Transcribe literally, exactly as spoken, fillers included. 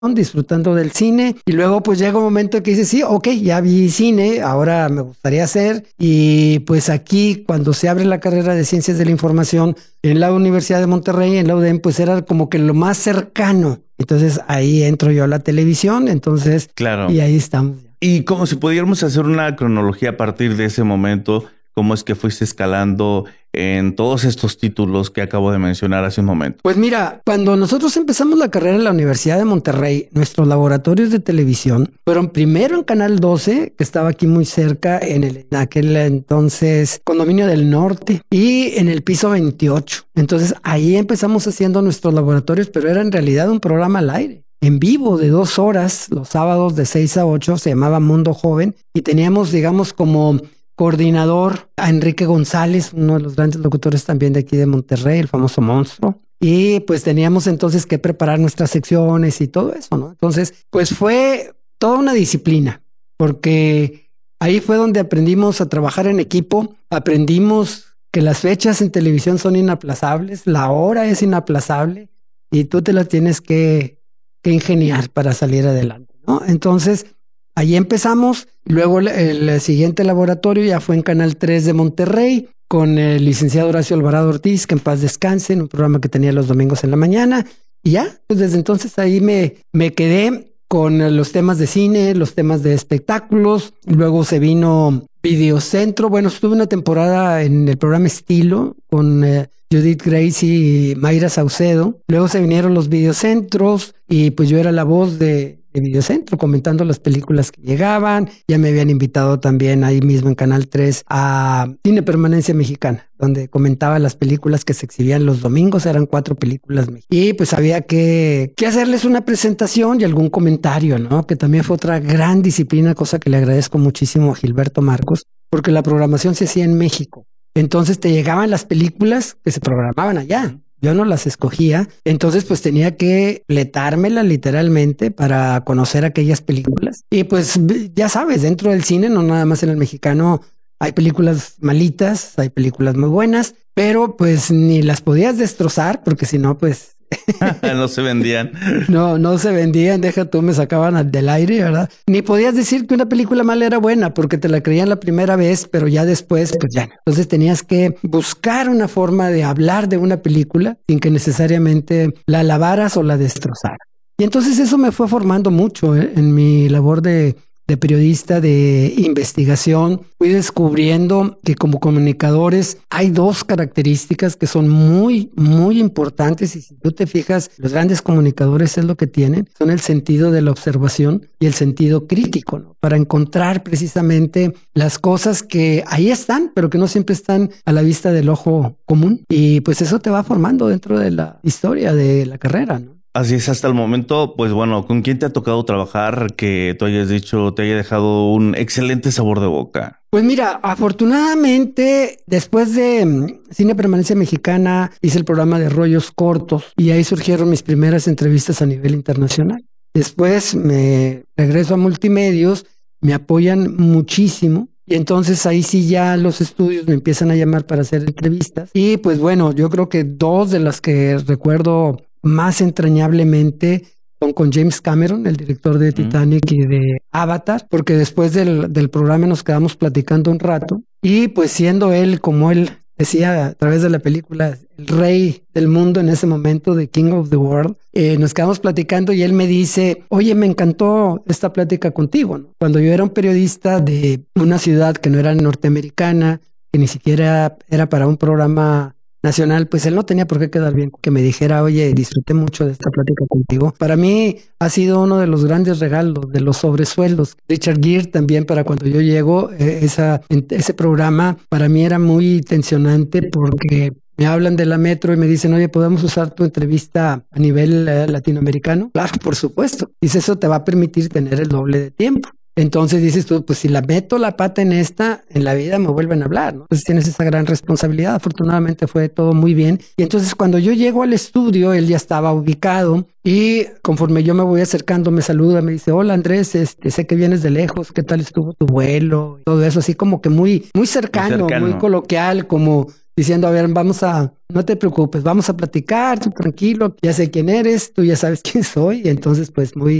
disfrutando del cine, y luego pues llega un momento que dices, sí, ok, ya vi cine, ahora me gustaría hacer, y pues aquí cuando se abre la carrera de Ciencias de la Información en la Universidad de Monterrey, en la U D E M, pues era como que lo más cercano. Entonces ahí entro yo a la televisión, entonces, claro. Y ahí estamos. Y como si pudiéramos hacer una cronología a partir de ese momento, ¿cómo es que fuiste escalando en todos estos títulos que acabo de mencionar hace un momento? Pues mira, cuando nosotros empezamos la carrera en la Universidad de Monterrey, nuestros laboratorios de televisión fueron primero en Canal doce, que estaba aquí muy cerca, en, el, en aquel entonces Condominio del Norte, y en el piso veintiocho. Entonces ahí empezamos haciendo nuestros laboratorios, pero era en realidad un programa al aire, en vivo de dos horas, los sábados de seis a ocho, se llamaba Mundo Joven, y teníamos, digamos, como coordinador a Enrique González, uno de los grandes locutores también de aquí de Monterrey, el famoso monstruo. Y pues teníamos entonces que preparar nuestras secciones y todo eso, ¿no? Entonces, pues fue toda una disciplina, porque ahí fue donde aprendimos a trabajar en equipo, aprendimos que las fechas en televisión son inaplazables, la hora es inaplazable y tú te la tienes que, que ingeniar para salir adelante, ¿no? Entonces, ahí empezamos. Luego el, el siguiente laboratorio ya fue en Canal tres de Monterrey con el licenciado Horacio Alvarado Ortiz, que en paz descanse, en un programa que tenía los domingos en la mañana. Y ya, pues desde entonces ahí me, me quedé con los temas de cine, los temas de espectáculos. Luego se vino Videocentro. Bueno, estuve una temporada en el programa Estilo con eh, Judith Grace y Mayra Saucedo. Luego se vinieron los videocentros y pues yo era la voz de de Videocentro, comentando las películas que llegaban. Ya me habían invitado también ahí mismo en Canal tres a Cine Permanencia Mexicana, donde comentaba las películas que se exhibían los domingos, eran cuatro películas. Y pues había que, que hacerles una presentación y algún comentario, ¿no? Que también fue otra gran disciplina, cosa que le agradezco muchísimo a Gilberto Marcos, porque la programación se hacía en México. Entonces te llegaban las películas que se programaban allá. Yo no las escogía, entonces pues tenía que letármela literalmente para conocer aquellas películas. Y pues ya sabes, dentro del cine, no nada más en el mexicano, hay películas malitas, hay películas muy buenas, pero pues ni las podías destrozar porque si no pues... no se vendían. No, no se vendían, deja tú, me sacaban del aire, ¿verdad? Ni podías decir que una película mala era buena porque te la creían la primera vez, pero ya después, pues ya no. Entonces tenías que buscar una forma de hablar de una película sin que necesariamente la alabaras o la destrozaras. Y entonces eso me fue formando mucho ¿eh? en mi labor de... de periodista de investigación. Fui descubriendo que como comunicadores hay dos características que son muy, muy importantes y si tú te fijas, los grandes comunicadores es lo que tienen, son el sentido de la observación y el sentido crítico, ¿no? Para encontrar precisamente las cosas que ahí están, pero que no siempre están a la vista del ojo común. Y pues eso te va formando dentro de la historia de la carrera, ¿no? Así es, hasta el momento, pues bueno, ¿con quién te ha tocado trabajar que tú hayas dicho, te haya dejado un excelente sabor de boca? Pues mira, afortunadamente, después de um, Cine Permanencia Mexicana, hice el programa de Rollos Cortos y ahí surgieron mis primeras entrevistas a nivel internacional. Después me regreso a Multimedios, me apoyan muchísimo. Y entonces ahí sí ya los estudios me empiezan a llamar para hacer entrevistas. Y pues bueno, yo creo que dos de las que recuerdo más entrañablemente son con James Cameron, el director de Titanic y de Avatar, porque después del, del programa nos quedamos platicando un rato y pues siendo él, como él decía a través de la película, el rey del mundo en ese momento, de King of the World, eh, nos quedamos platicando y él me dice, oye, me encantó esta plática contigo, ¿no? Cuando yo era un periodista de una ciudad que no era norteamericana, que ni siquiera era para un programa nacional, pues él no tenía por qué quedar bien que me dijera, oye, disfruté mucho de esta plática contigo. Para mí ha sido uno de los grandes regalos, de los sobresueldos. Richard Gere también, para cuando yo llego, eh, esa, ese programa para mí era muy tensionante porque me hablan de la Metro y me dicen, oye, ¿podemos usar tu entrevista a nivel eh, latinoamericano? Claro, por supuesto. Dice, eso te va a permitir tener el doble de tiempo. Entonces dices tú, pues si la meto la pata en esta, en la vida me vuelven a hablar, ¿no? Entonces tienes esa gran responsabilidad. Afortunadamente fue todo muy bien. Y entonces cuando yo llego al estudio, él ya estaba ubicado y conforme yo me voy acercando, me saluda, me dice, hola Andrés, este, sé que vienes de lejos, ¿qué tal estuvo tu vuelo? Y todo eso así como que muy, muy cercano, muy, cercano. muy coloquial, como diciendo, a ver, vamos a, no te preocupes, vamos a platicar, tú tranquilo, ya sé quién eres, tú ya sabes quién soy. Y entonces, pues muy